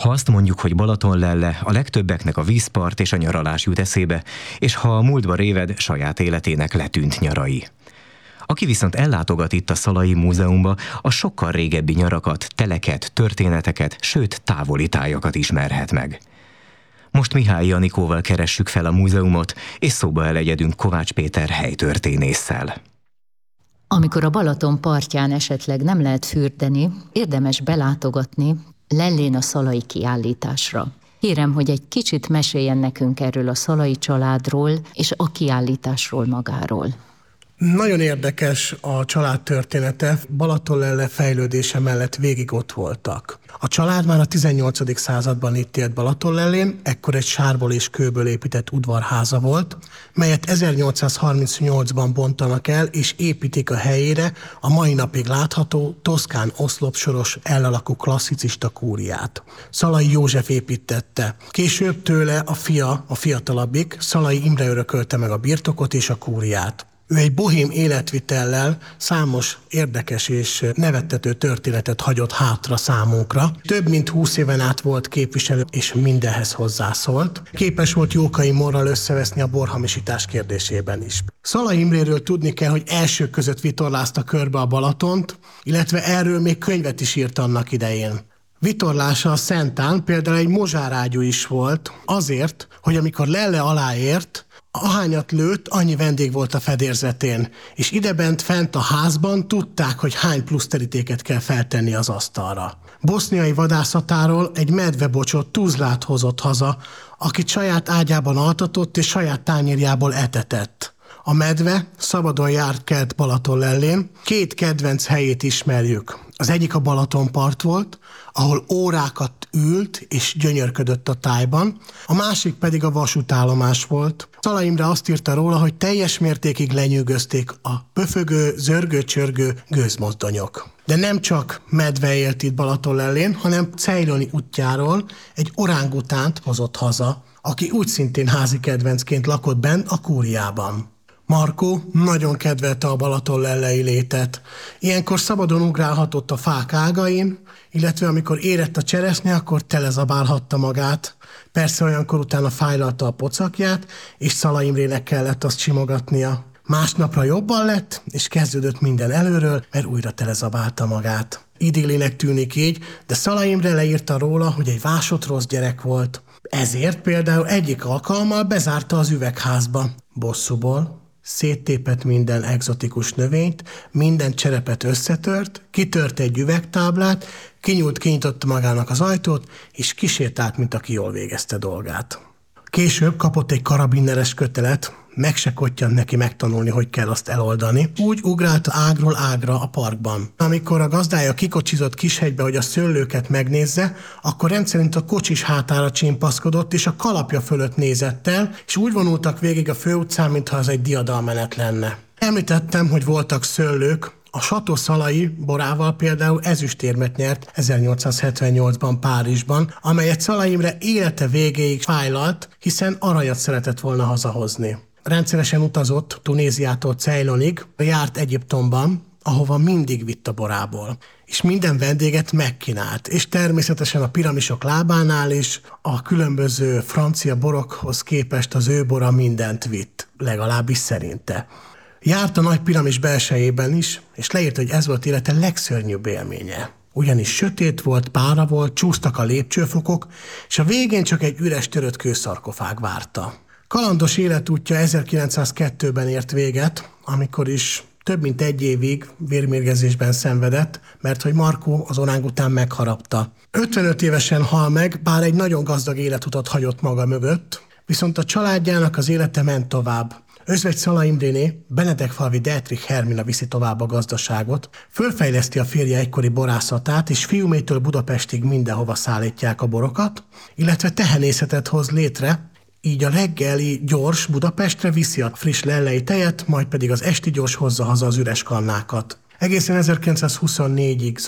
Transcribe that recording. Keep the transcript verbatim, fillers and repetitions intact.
Ha azt mondjuk, hogy Balatonlelle, a legtöbbeknek a vízpart és a nyaralás jut eszébe, és ha a múltba réved, saját életének letűnt nyarai. Aki viszont ellátogat itt a Szalai Múzeumba, a sokkal régebbi nyarakat, teleket, történeteket, sőt távoli tájakat ismerhet meg. Most Mihály Anikóval keressük fel a múzeumot, és szóba elegyedünk Kovács Péter helytörténésszel. Amikor a Balaton partján esetleg nem lehet fürdeni, érdemes belátogatni Lellén a szalai kiállításra. Kérem, hogy egy kicsit meséljen nekünk erről a szalai családról és a kiállításról magáról. Nagyon érdekes a család története. Balatonlelle fejlődése mellett végig ott voltak. A család már a tizennyolcadik században itt élt Balatonlellén, ekkor egy sárból és kőből épített udvarháza volt, melyet ezernyolcszázharmincnyolcban bontanak el, és építik a helyére a mai napig látható toszkán oszlopsoros elalakú klasszicista kúriát. Szalai József építette. Később tőle a fia, a fiatalabbik, Szalai Imre örökölte meg a birtokot és a kúriát. Ő egy bohém életvitellel számos érdekes és nevettető történetet hagyott hátra számunkra. Több mint húsz éven át volt képviselő, és mindenhez hozzászólt. Képes volt Jókai Morral összeveszni a borhamisítás kérdésében is. Szalai Imréről tudni kell, hogy elsők között vitorlázta körbe a Balatont, illetve erről még könyvet is írt annak idején. Vitorlása a Szentán például egy mozsárágyú is volt, azért, hogy amikor Lelle aláért, ahányat lőtt, annyi vendég volt a fedélzetén, és idebent fent a házban tudták, hogy hány plusz terítéket kell feltenni az asztalra. Boszniai vadászatáról egy medvebocsot, Tuzlát hozott haza, akit saját ágyában altatott és saját tányérjából etetett. A medve szabadon járt kelt Balatonlellén, két kedvenc helyét ismerjük. Az egyik a Balatonpart volt, ahol órákat ült és gyönyörködött a tájban, a másik pedig a vasútállomás volt. Szalai Imre azt írta róla, hogy teljes mértékig lenyűgözték a pöfögő, zörgő-csörgő gőzmozdonyok. De nem csak medve élt itt Balatonlellén, hanem ceyloni útjáról egy orángutánt hozott haza, aki úgy szintén házi kedvencként lakott bent a kúriában. Markó nagyon kedvelte a balatonlellei létet. Ilyenkor szabadon ugrálhatott a fák ágain, illetve amikor érett a cseresznye, akkor telezabálhatta magát. Persze olyankor utána fájlalta a pocakját, és Szalai Imrének kellett azt simogatnia. Másnapra jobban lett, és kezdődött minden előről, mert újra telezabálta magát. Idillinek tűnik így, de Szalai Imre leírta róla, hogy egy vásott rossz gyerek volt. Ezért például egyik alkalommal bezárta az üvegházba. Bosszúból széttépett minden egzotikus növényt, minden cserepet összetört, kitört egy üvegtáblát, kinyúlt, kinyitotta magának az ajtót, és kisétált, mint aki jól végezte dolgát. Később kapott egy karabineres kötelet, meg se kottyant neki megtanulni, hogy kell azt eloldani. Úgy ugrált ágról ágra a parkban. Amikor a gazdája kikocsizott Kishegybe, hogy a szőlőket megnézze, akkor rendszerint a kocsis hátára csimpaszkodott, és a kalapja fölött nézett el, és úgy vonultak végig a főutcán, mintha az egy diadalmenet lenne. Említettem, hogy voltak szőlők. A Sató Szalai borával például ezüstérmet nyert ezernyolcszázhetvennyolcban Párizsban, amelyet Szalai Imre élete végéig fájlalt, hiszen aranyat szeretett volna hazahozni. Rendszeresen utazott Tunéziától Ceylonig, járt Egyiptomban, ahova mindig vitt a borából. És minden vendéget megkínált, és természetesen a piramisok lábánál is a különböző francia borokhoz képest az ő bora mindent vitt, legalábbis szerinte. Járt a nagy piramis belsejében is, és leírta, hogy ez volt élete legszörnyűbb élménye. Ugyanis sötét volt, pára volt, csúsztak a lépcsőfokok, és a végén csak egy üres törött kőszarkofág várta. Kalandos életútja ezerkilencszázkettőben ért véget, amikor is több mint egy évig vérmérgezésben szenvedett, mert hogy Markó az orángután megharapta. ötvenöt évesen hal meg, bár egy nagyon gazdag életutat hagyott maga mögött, viszont a családjának az élete ment tovább. Özvegy Szalai Imréné Benedekfalvi Dietrich Hermina viszi tovább a gazdaságot, fölfejleszti a férje egykori borászatát, és Fiumétől Budapestig mindenhova szállítják a borokat, illetve tehenészetet hoz létre, így a reggeli gyors Budapestre viszi a friss lellei tejet, majd pedig az esti gyors hozza haza az üres kannákat. Egészen ezerkilencszázhuszonnégyig